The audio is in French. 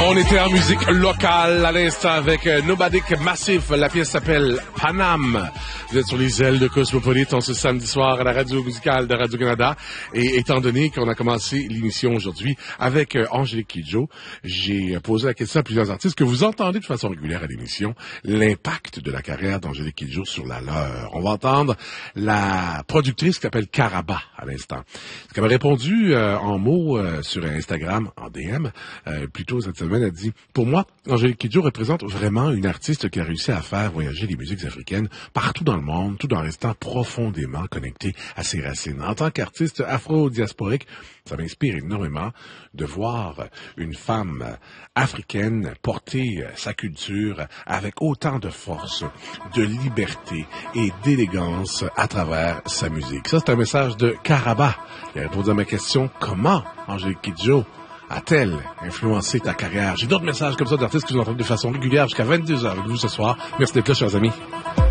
On était en musique locale à l'instant avec Nomadic Massif. La pièce s'appelle Panam. Vous êtes sur les ailes de Cosmopolite, on ce samedi soir à la radio musicale de Radio-Canada. Et étant donné qu'on a commencé l'émission aujourd'hui avec Angélique Kidjo, j'ai posé la question à plusieurs artistes que vous entendez de façon régulière à l'émission, l'impact de la carrière d'Angélique Kidjo sur la leur. On va entendre la productrice qui s'appelle Karaba à l'instant. Ce qu'elle m'a répondu en mots sur Instagram, en DM, plus tôt cette semaine, elle dit « Pour moi, Angélique Kidjo représente vraiment une artiste qui a réussi à faire voyager les musiques africaines partout dans le monde, tout en restant profondément connectée à ses racines. En tant qu'artiste afro-diasporique, ça m'inspire énormément de voir une femme africaine porter sa culture avec autant de force, de liberté et d'élégance à travers sa musique. » Ça, c'est un message de Karaba. Il a répondu à ma question « Comment Angélique Kidjo a-t-elle influencé ta carrière? » J'ai d'autres messages comme ça d'artistes que vous entendez de façon régulière jusqu'à 22h avec vous ce soir. Merci d'être là, chers amis.